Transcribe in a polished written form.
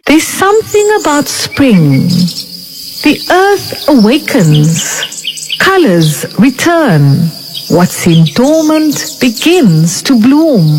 There's something about spring. The earth awakens. Colors return. What seemed dormant begins to bloom.